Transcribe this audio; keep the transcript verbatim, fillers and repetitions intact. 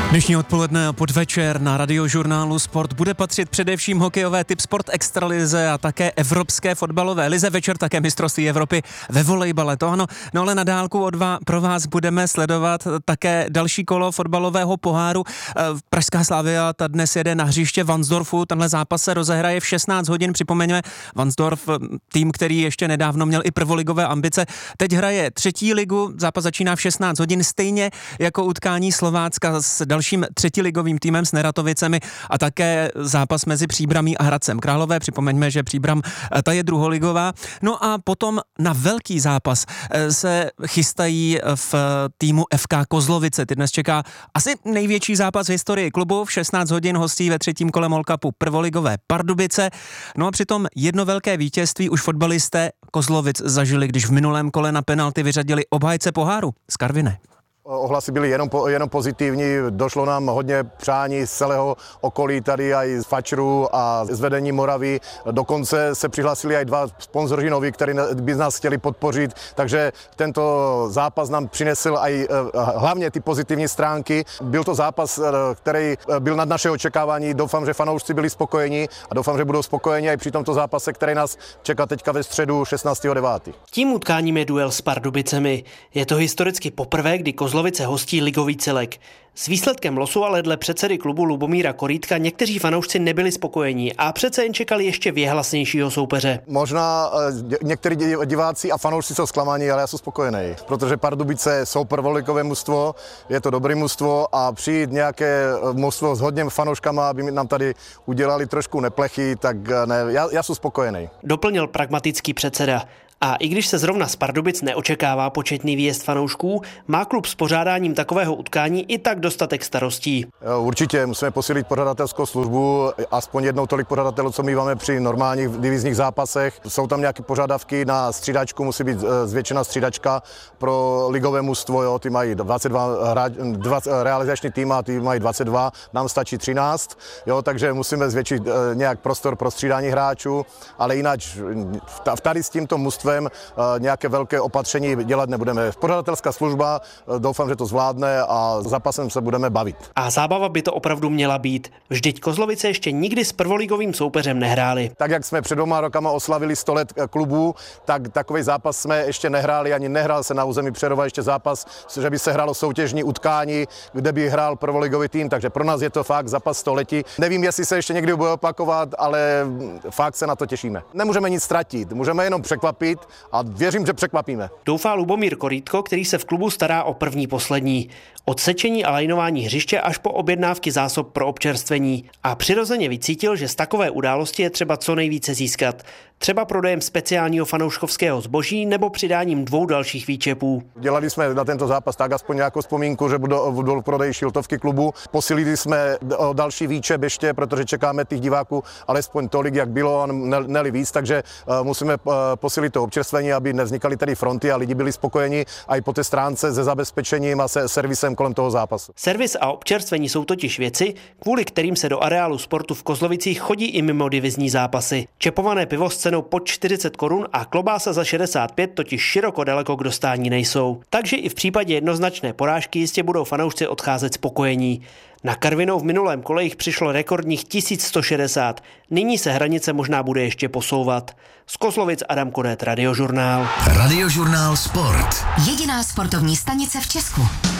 Dnešní odpoledne a podvečer na Radiožurnálu Sport bude patřit především hokejové typ Sport Extralize a také evropské fotbalové lize, večer také mistrovství Evropy ve volejbale. To ano, no ale na dálku od vás, pro vás budeme sledovat také další kolo fotbalového poháru. Pražská Slavia ta dnes jede na hřiště Varnsdorfu, tenhle zápas se rozehraje v šestnáct hodin, připomeňme, Varnsdorf, tým, který ještě nedávno měl i prvoligové ambice, teď hraje třetí ligu, zápas začíná v šestnáct hodin, stejně jako utkání Slovácka s dalším třetiligovým týmem s Neratovicemi a také zápas mezi Příbramí a Hradcem Králové. Připomeňme, že Příbram ta je druholigová. No a potom na velký zápas se chystají v týmu F K Kozlovice. Ty dnes čeká asi největší zápas v historii klubu. V šestnáct hodin hostí ve třetím kole MOL Cupu prvoligové Pardubice. No a přitom jedno velké vítězství už fotbalisté Kozlovic zažili, když v minulém kole na penalty vyřadili obhájce poháru z Karviné. Ohlasy byly jenom, jenom pozitivní, došlo nám hodně přání z celého okolí, tady i z Fačru a z vedení Moravy. Dokonce se přihlásili i dva sponzoři noví, kteří by nás chtěli podpořit, takže tento zápas nám přinesl i hlavně ty pozitivní stránky. Byl to zápas, který byl nad naše očekávání, doufám, že fanoušci byli spokojeni a doufám, že budou spokojeni i při tomto zápase, který nás čeká teďka ve středu šestnáctého devátého Tím utkáním je duel s Pardubicemi. Je to historicky poprvé, kdy Kozlovice hostí ligový celek. S výsledkem losu ale dle předsedy klubu Lubomíra Korítka někteří fanoušci nebyli spokojení a přece jen čekali ještě věhlasnějšího soupeře. Možná někteří diváci a fanoušci jsou zklamaní, ale já jsem spokojený, protože Pardubice jsou prvoligové mužstvo, je to dobré mužstvo a přijít nějaké mužstvo s hodně fanouškama, aby nám tady udělali trošku neplechy, tak ne, já, já jsem spokojený. Doplnil pragmatický předseda. A i když se zrovna z Pardubic neočekává početný výjezd fanoušků, má klub s pořádáním takového utkání i tak dostatek starostí. Určitě musíme posílit pořadatelskou službu, aspoň jednou tolik pořadatelů, co my máme při normálních divizních zápasech. Jsou tam nějaké požadavky na střídačku, musí být zvětšená střídačka pro ligové mužstvo, jo, ty mají dvacet dva, hra, dvacet, realizační tým a ty mají dvacet dva, nám stačí třináct, jo, takže musíme zvětšit nějak prostor pro střídání hráčů, ale jinak tady s tímto mužstvem nějaké velké opatření dělat nebudeme. Pořadatelská služba, doufám, že to zvládne a zápasem se budeme bavit. A zábava by to opravdu měla být. Vždyť Kozlovice ještě nikdy s prvoligovým soupeřem nehráli. Tak jak jsme před dvěma rokama oslavili sto let klubu, tak takový zápas jsme ještě nehráli, ani nehrál se na území Přerova ještě zápas, že by se hrálo soutěžní utkání, kde by hrál prvoligový tým, takže pro nás je to fakt zápas století. Nevím, jestli se ještě někdy bude opakovat, ale fakt se na to těšíme. Nemůžeme nic ztratit, můžeme jenom překvapit a věřím, že překvapíme. Doufá Lubomír Korítko, který se v klubu stará o první poslední. Od sečení a lajnování hřiště až po objednávky zásob pro občerstvení. A přirozeně vycítil, že z takové události je třeba co nejvíce získat. Třeba prodejem speciálního fanouškovského zboží nebo přidáním dvou dalších výčepů. Dělali jsme na tento zápas tak aspoň nějakou vzpomínku, že budou, budou prodej šiltovky klubu. Posílili jsme o další výčep ještě, protože čekáme těch diváků alespoň tolik, jak bylo, a ne víc, takže uh, musíme uh, posílit to občerstvení, aby nevznikaly tady fronty a lidi byli spokojeni a i po té stránce se zabezpečením a se servisem kolem toho zápasu. Servis a občerstvení jsou totiž věci, kvůli kterým se do areálu sportu v Kozlovicích chodí i mimo divizní zápasy. Čepované pivo s cenou pod čtyřicet korun a klobása za šedesát pět totiž široko daleko k dostání nejsou. Takže i v případě jednoznačné porážky jistě budou fanoušci odcházet spokojení. Na Karvinou v minulém kole jich přišlo rekordních tisíc sto šedesát. Nyní se hranice možná bude ještě posouvat. Z Kozlovic Adam Kodet, Radiožurnál. Radiožurnál Sport. Jediná sportovní stanice v Česku.